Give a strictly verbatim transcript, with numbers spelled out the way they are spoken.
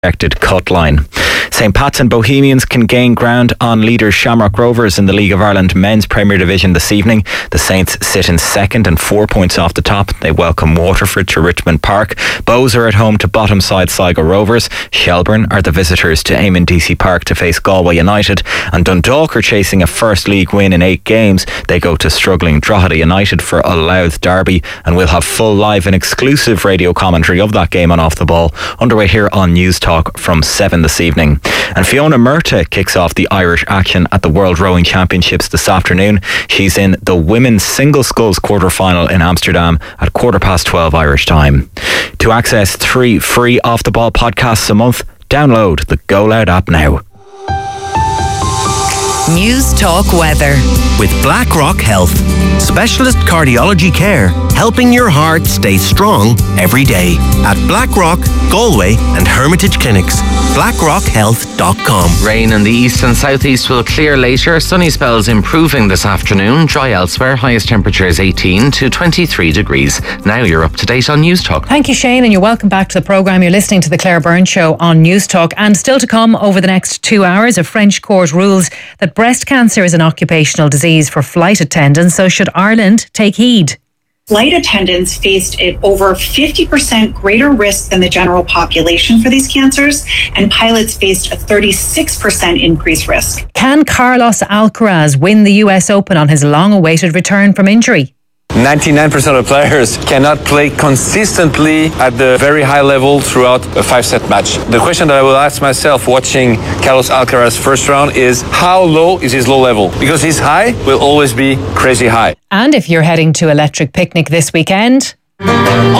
cut line. Saint Pat's and Bohemians can gain ground on leaders Shamrock Rovers in the League of Ireland Men's Premier Division this evening. The Saints sit in second and four points off the top. They welcome Waterford to Richmond Park. Bows are at home to bottom side Sligo Rovers. Shelburne are the visitors to Eamon D C Park to face Galway United. And Dundalk are chasing a first league win in eight games. They go to struggling Drogheda United for a Louth derby, and we'll have full live and exclusive radio commentary of that game on Off the Ball underway here on News Talk from seven this evening. And Fiona Murtagh kicks off the Irish action at the World Rowing Championships this afternoon. She's in the women's single sculls quarter-final in Amsterdam at quarter past twelve Irish time. To access three free Off the Ball podcasts a month, download the Go Loud app now. News Talk Weather with BlackRock Health. Specialist cardiology care, helping your heart stay strong every day. At BlackRock, Galway and Hermitage Clinics. blackrock health dot com. Rain in the east and southeast will clear later. Sunny spells improving this afternoon. Dry elsewhere. Highest temperature is eighteen to twenty-three degrees. Now you're up to date on News Talk. Thank you, Shane, and you're welcome back to the programme. You're listening to the Claire Byrne Show on News Talk. And still to come over the next two hours, a French court rules that breast cancer is an occupational disease for flight attendants. So should Ireland take heed? Flight attendants faced an over fifty percent greater risk than the general population for these cancers, and pilots faced a thirty-six percent increased risk. Can Carlos Alcaraz win the U S Open on his long-awaited return from injury? ninety-nine percent of players cannot play consistently at the very high level throughout a five-set match. The question that I will ask myself watching Carlos Alcaraz first round is, how low is his low level? Because his high will always be crazy high. And if you're heading to Electric Picnic this weekend...